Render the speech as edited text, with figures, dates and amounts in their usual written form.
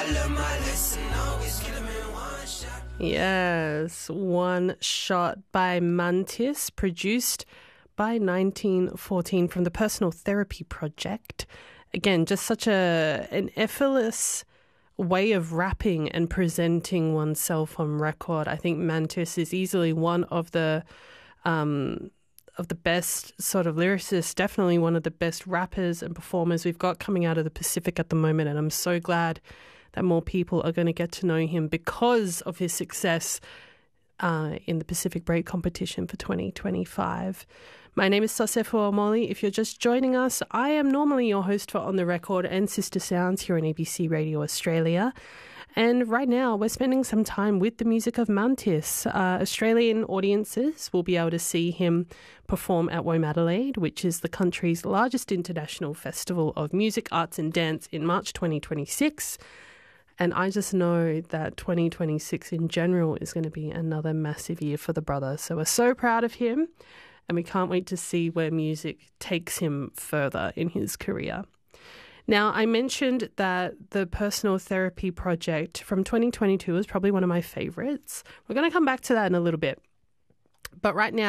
Yes, One Shot by Mantis, produced by 1914 from the Personal Therapy Project. Again, just such an effortless way of rapping and presenting oneself on record. I think Mantis is easily one of the best sort of lyricists, definitely one of the best rappers and performers we've got coming out of the Pacific at the moment. And I'm so glad that more people are going to get to know him because of his success in the Pacific Break competition for 2025. My name is Sosefo Omoli. If you're just joining us, I am normally your host for On The Record and Sister Sounds here on ABC Radio Australia. And right now, we're spending some time with the music of Mantis. Australian audiences will be able to see him perform at Womadelaide, which is the country's largest international festival of music, arts and dance in March 2026. And I just know that 2026 in general is going to be another massive year for the brother. So we're so proud of him and we can't wait to see where music takes him further in his career. Now, I mentioned that the Personal Therapy Project from 2022 is probably one of my favorites. We're going to come back to that in a little bit. But right now,